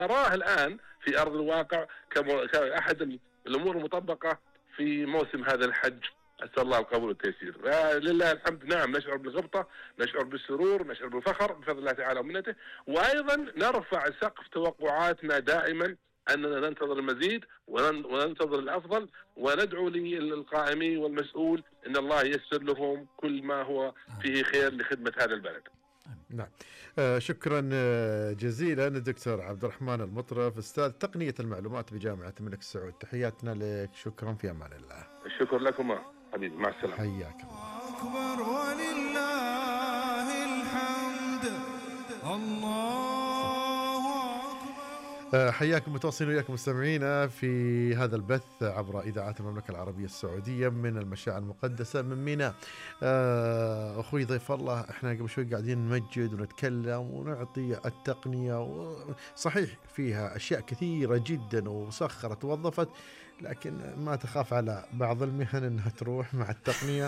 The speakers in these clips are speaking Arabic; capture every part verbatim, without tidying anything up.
نراه الآن في أرض الواقع كأحد الأمور المطبقة في موسم هذا الحج. أسأل الله القبول والتيسير. لله الحمد. نعم، نشعر بالغبطة، نشعر بالسرور، نشعر بالفخر بفضل الله تعالى ومنته، وأيضا نرفع سقف توقعاتنا دائما أننا ننتظر المزيد وننتظر الأفضل، وندعو للقائمين والمسؤول أن الله ييسر لهم كل ما هو فيه خير لخدمة هذا البلد. نعم. آه شكرا جزيلا الدكتور عبد الرحمن المطرف، أستاذ تقنية المعلومات بجامعة الملك سعود. تحياتنا لك، شكرا، في أمان الله. الشكر لكم حبيبي، مع السلامة. حياك الله. أكبر ولله الحمد. الله حياكم متواصلين وياكم مستمعينا في هذا البث عبر إذاعات المملكة العربية السعودية من المشاعر المقدسة من ميناء. أخوي ضيف الله، احنا قبل شوي قاعدين نمجد ونتكلم ونعطي التقنية، صحيح فيها أشياء كثيرة جدا وسخرت ووظفت، لكن ما تخاف على بعض المهن انها تروح مع التقنية.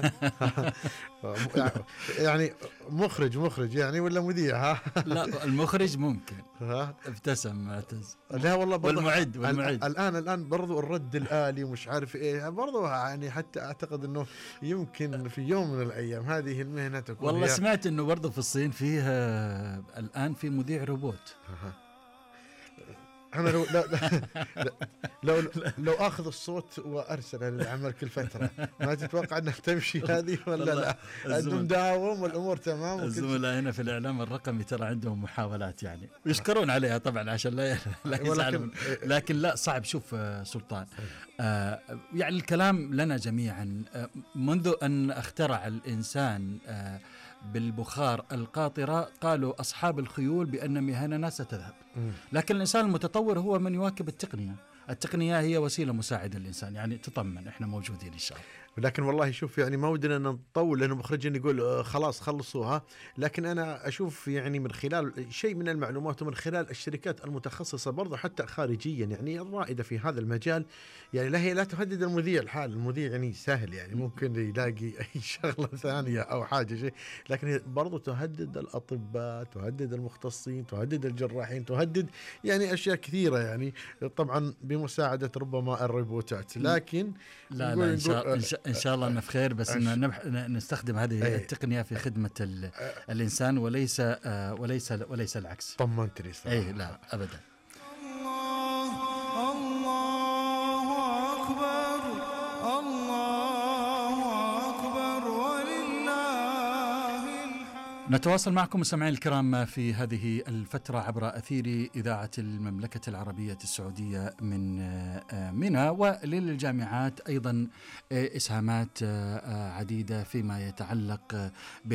يعني مخرج مخرج يعني ولا مذيع؟ ها لا، المخرج ممكن. ها ابتسم معتز. لا والله والمعد والمعد الآن الآن برضو الرد الآلي ومش عارف ايه، برضو يعني حتى اعتقد انه يمكن في يوم من الايام هذه المهنة تكون. والله سمعت انه برضو في الصين فيها الآن في مذيع روبوت. أنا لو لو, لو لو لو أخذ الصوت وأرسله للعمل كل فترة، ما تتوقع أنها تمشي هذه ولا لا؟ أنه مداوم والأمور تمام. الزملاء هنا في الإعلام الرقمي ترى عندهم محاولات يعني ويشكرون عليها طبعا عشان لا لا يزعلون، لكن لا صعب. شوف سلطان، آه يعني الكلام لنا جميعا آه منذ أن اخترع الإنسان آه بالبخار القاطرة قالوا أصحاب الخيول بأن مهننا ستذهب، لكن الإنسان المتطور هو من يواكب التقنية. التقنية هي وسيلة مساعدة للإنسان، يعني تطمن إحنا موجودين إن شاء الله. لكن والله شوف، يعني ما ودنا نطول لأنه مخرجين يقول خلاص خلصوها، لكن أنا أشوف يعني من خلال شيء من المعلومات ومن خلال الشركات المتخصصة برضو حتى خارجيا يعني الرائدة في هذا المجال، يعني لا هي لا تهدد المذيع الحال. المذيع يعني سهل، يعني ممكن يلاقي أي شغلة ثانية أو حاجة شيء، لكن برضو تهدد الأطباء، تهدد المختصين، تهدد الجراحين، تهدد يعني أشياء كثيرة، يعني طبعا بمساعدة ربما الروبوتات. لكن لا لا إن شاء, إن شاء الله أننا في خير، بس إن نستخدم هذه التقنية في خدمة الإنسان وليس وليس وليس العكس. طمنتني صراحة. أي لا أبدا. الله الله أكبر الله أكبر ولله الحمد. نتواصل معكم مستمعين الكرام في هذه الفترة عبر أثير إذاعة المملكة العربية السعودية من ميناء، وللجامعات أيضا إسهامات عديدة فيما يتعلق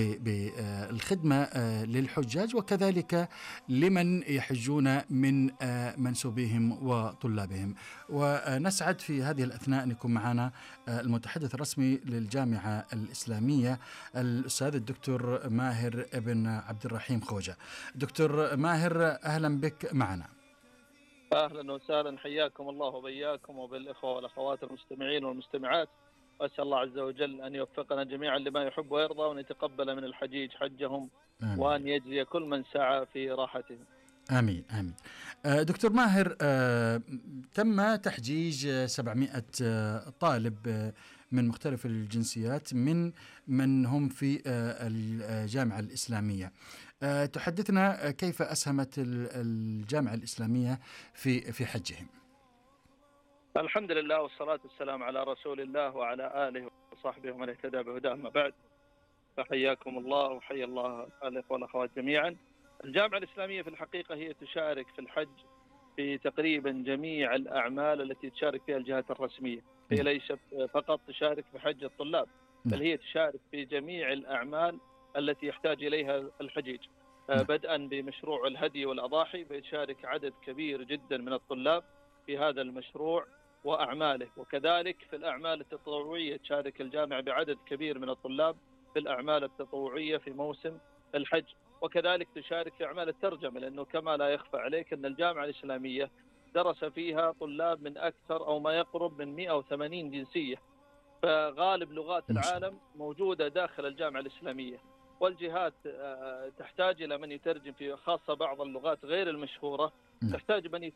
بالخدمة للحجاج وكذلك لمن يحجون من منسوبيهم وطلابهم. ونسعد في هذه الأثناء أن يكون معنا المتحدث الرسمي للجامعة الإسلامية الأستاذ الدكتور ماهر ابن عبد الرحيم خوجة. دكتور ماهر أهلا بك معنا. أهلا وسهلا، حياكم الله وبياكم وبالإخوة والأخوات المستمعين والمستمعات، وأسأل الله عز وجل أن يوفقنا جميعا لما يحب ويرضى، وأن يتقبل من الحجيج حجهم آمين. وأن يجزي كل من سعى في راحتهم. آمين آمين. دكتور ماهر، تم تحجيج سبعمائة طالب من مختلف الجنسيات من من هم في الجامعة الإسلامية. تحدثنا كيف أسهمت الجامعة الإسلامية في في حجهم؟ الحمد لله والصلاة والسلام على رسول الله وعلى آله وصحبه ومن اهتدى بهداه. ما بعد، فحياكم الله وحيا الله الإخوة والأخوات جميعا. الجامعة الإسلامية في الحقيقة هي تشارك في الحج في تقريبا جميع الأعمال التي تشارك فيها الجهات الرسمية. هي ليست فقط تشارك في حج الطلاب، بل هي تشارك في جميع الأعمال التي يحتاج إليها الحجيج، بدءا بمشروع الهدي والأضاحي، بيشارك عدد كبير جدا من الطلاب في هذا المشروع وأعماله، وكذلك في الأعمال التطوعية تشارك الجامعة بعدد كبير من الطلاب في الأعمال التطوعية في موسم الحج، وكذلك تشارك في أعمال الترجمة، لأنه كما لا يخفى عليك أن الجامعة الإسلامية درس فيها طلاب من أكثر أو ما يقرب من مئة وثمانين جنسية، فغالب لغات العالم موجودة داخل الجامعة الإسلامية، والجهات تحتاج إلى من يترجم في خاصة بعض اللغات غير المشهورة، تحتاج من